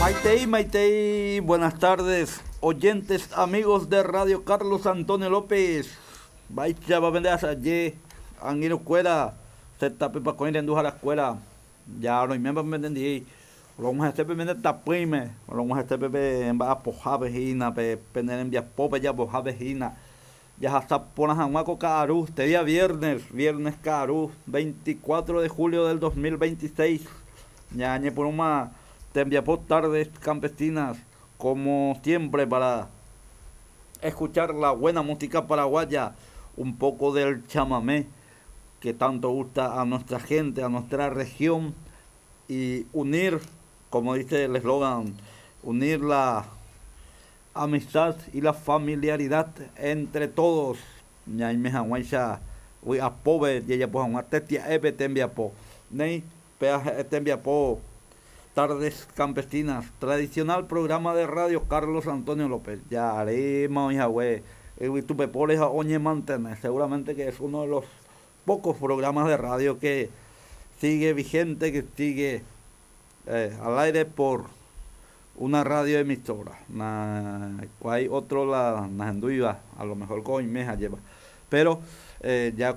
Maitei, Maitei, buenas tardes, oyentes, amigos de Radio Carlos Antonio López. Vaya, va a vender allí, han ido escuela, se está pepa con ir a la escuela. Ya no hay miembros venden di. Lo vamos a hacer vender tapuime, lo vamos a hacer bebé en va a poja vejina, pender en vía popa ya poja vejina. Ya hasta ponas a Huaco Caru, este día viernes Caru, 24 de julio del 2026. Ya añe por una te envía por tardes campesinas, como siempre, para escuchar la buena música paraguaya, un poco del chamamé que tanto gusta a nuestra gente, a nuestra región, y unir, como dice el eslogan, unir la amistad y la familiaridad entre todos. Ñay me hawaisha, we a pobre, y ella pues a tetia ebe te envía po, nei, pea te envía po. Tardes campesinas, tradicional programa de radio Carlos Antonio López. Ya haremos, hija, güey. Tu pepoles a oñe mantener. Seguramente que es uno de los pocos programas de radio que sigue vigente, que sigue al aire por una radio emisora. Hay otro, la Najenduiva, a lo mejor con Meja lleva. Pero ya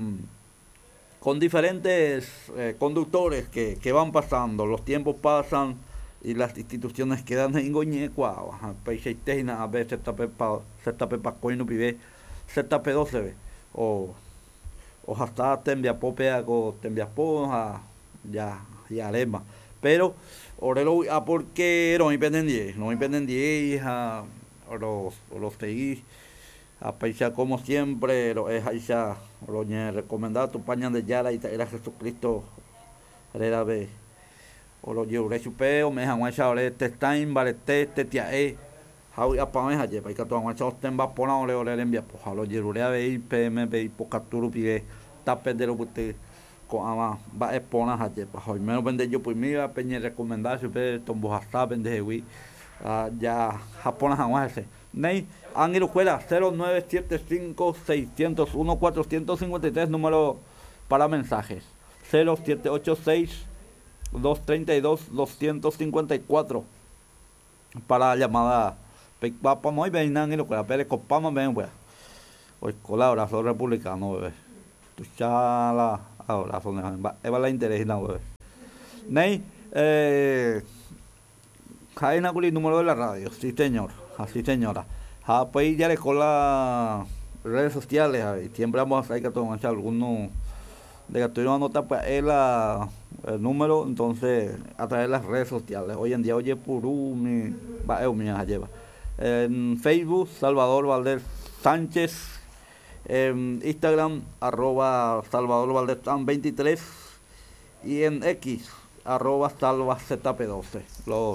con diferentes conductores que van pasando, los tiempos pasan y las instituciones quedan en Goñecua, a veces se está pepa coino pibe, se está pedócebe, o hasta tembiapo peago, tembiapo, ya lema. Pero, orelo, a porque no impendendie, los teí a paisa como siempre, lo es Aisha, lo recomendado tu paña de Yara y era Jesucristo, era be, o lo llevo chupe, o me dejan Aisha, o le testain, valete, tetiae, how ya pa me halle, paika tu Aisha, osten va pona, o le envía, pues a lo llevo a ver, PMB, pocaturu, pide, tape de lo que con ama, va a exponer halle, pues hoy menos vende yo, pues mira, peña recomendado, chupe, tombo hasta, vende, ya, japonas a ese. Ney, han ido escuela 0975 601 453, número para mensajes. 0786 232 254 para llamada. Papa muy bien, han ido escuela, pero copama ven, pues. Hoy cola abrazo republicano, bebé. Tu chala, abrazo, eva la interés, no, bebé. Ney, Jaina Guli, número de la radio, sí señor, así señora. Pues ya le con las redes sociales, siempre vamos a hacer que tomar algunos de que tuvieron nota pues el número, entonces a través de las redes sociales. Hoy en día oye Purú, lleva. En Facebook, Salvador Valdés Sánchez, en Instagram, arroba Salvador Valdés 23 y en X, arroba salvazp12.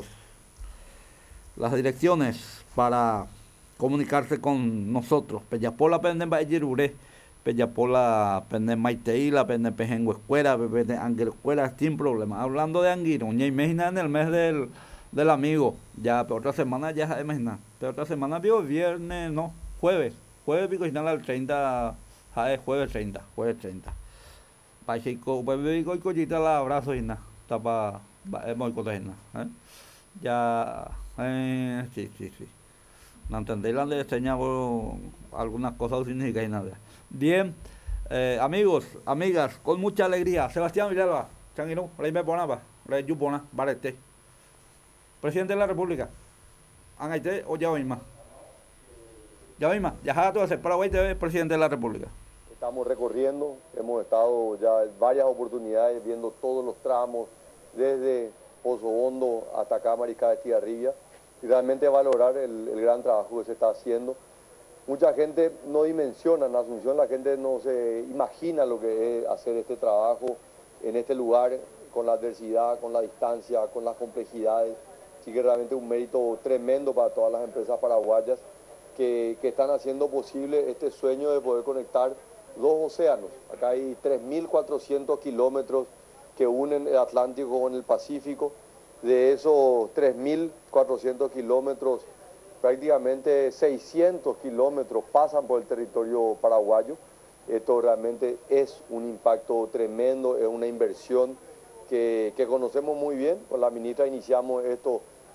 Las direcciones para comunicarse con nosotros. Peyapola pende Bayirure, Peyapola pende Maiteila, pende Pejengo Escuela, pende Ángel Escuela, sin problema. Hablando de Anguiro, ya imagina en el mes del amigo, ya, pero otra semana ya imagina. Pero otra semana vio viernes, no, jueves pico final al 30, jueves 30. Pachico, pues vico y collita la abrazo y nada, tapa, muy contenta, ya, sí. No entendéis la de enseñar algunas cosas significan y nada. Bien, amigos, amigas, con mucha alegría. Sebastián Villalba, Changuinú, Rey Meponaba, Rey Yupona, Barete. Presidente de la República. Angaite o ya misma. Ya misma, ya todo ese Paraguay TV, presidente de la República. Estamos recorriendo, hemos estado ya en varias oportunidades viendo todos los tramos, desde Pozo Hondo hasta acá, Mariscal de Estigarribia, y realmente valorar el gran trabajo que se está haciendo. Mucha gente no dimensiona en Asunción, la gente no se imagina lo que es hacer este trabajo en este lugar, con la adversidad, con la distancia, con las complejidades. Así que realmente un mérito tremendo para todas las empresas paraguayas que están haciendo posible este sueño de poder conectar dos océanos. Acá hay 3.400 kilómetros que unen el Atlántico con el Pacífico. De esos 3.400 kilómetros, prácticamente 600 kilómetros pasan por el territorio paraguayo. Esto realmente es un impacto tremendo, es una inversión que conocemos muy bien. Con la ministra iniciamos esto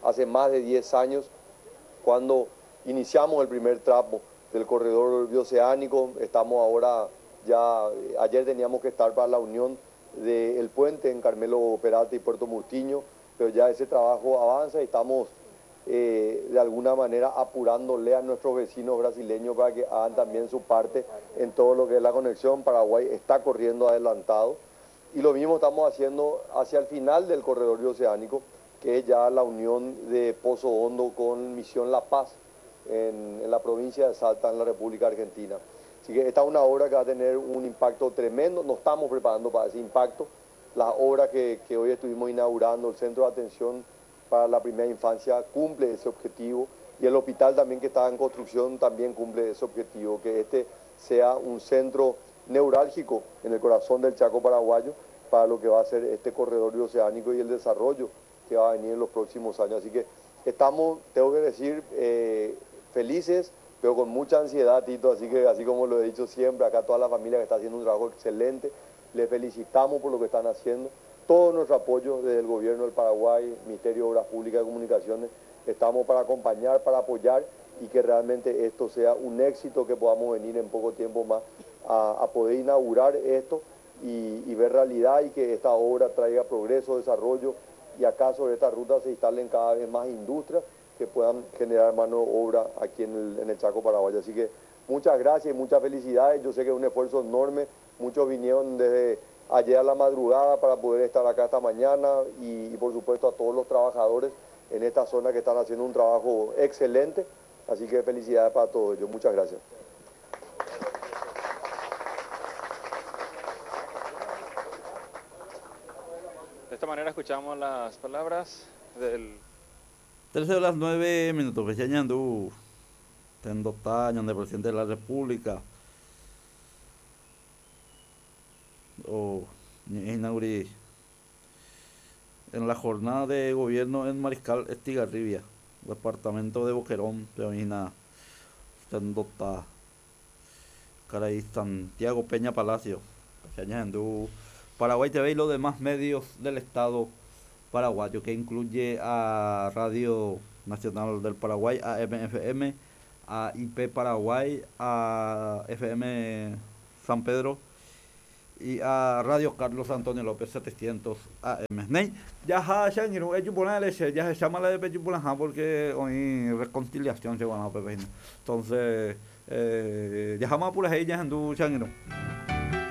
hace más de 10 años, cuando iniciamos el primer tramo del corredor bioceánico. Estamos ahora ya, ayer teníamos que estar para la unión del puente en Carmelo Peralta y Puerto Murtiño, pero ya ese trabajo avanza y estamos de alguna manera apurándole a nuestros vecinos brasileños para que hagan también su parte en todo lo que es la conexión. Paraguay está corriendo adelantado y lo mismo estamos haciendo hacia el final del corredor bioceánico, que es ya la unión de Pozo Hondo con Misión La Paz en la provincia de Salta, en la República Argentina. Así que esta es una obra que va a tener un impacto tremendo. Nos estamos preparando para ese impacto. La obra que hoy estuvimos inaugurando, el Centro de Atención para la Primera Infancia, cumple ese objetivo, y el hospital también que está en construcción también cumple ese objetivo, que este sea un centro neurálgico en el corazón del Chaco paraguayo para lo que va a ser este corredor bioceánico y el desarrollo que va a venir en los próximos años. Así que estamos, tengo que decir, felices, pero con mucha ansiedad, Tito, así que así como lo he dicho siempre, acá toda la familia que está haciendo un trabajo excelente, les felicitamos por lo que están haciendo. Todo nuestro apoyo desde el gobierno del Paraguay, Ministerio de Obras Públicas y Comunicaciones, estamos para acompañar, para apoyar y que realmente esto sea un éxito, que podamos venir en poco tiempo más a poder inaugurar esto y ver realidad, y que esta obra traiga progreso, desarrollo, y acá sobre esta ruta se instalen cada vez más industrias que puedan generar mano de obra aquí en el Chaco paraguayo. Así que muchas gracias y muchas felicidades. Yo sé que es un esfuerzo enorme, muchos vinieron desde ayer a la madrugada para poder estar acá esta mañana, y por supuesto a todos los trabajadores en esta zona que están haciendo un trabajo excelente. Así que felicidades para todos ellos. Muchas gracias. De esta manera escuchamos las palabras del... 13:09, pues ya ñandú, tendo tañan del presidente de la República, o inauguré en la jornada de gobierno en Mariscal Estigarribia, departamento de Boquerón, Peonina, tendo ta, Caray, Santiago Peña Palacio, ya ñandú, Paraguay TV y los demás medios del Estado paraguayo, que incluye a Radio Nacional del Paraguay, a MFM, a IP Paraguay, a FM San Pedro y a Radio Carlos Antonio López 700 AM. Ney, ya ya no es ya se llama la de Pechupulaja porque hoy reconciliación se van a pedir. Entonces, ya jamás por ahí ya en tu changiro.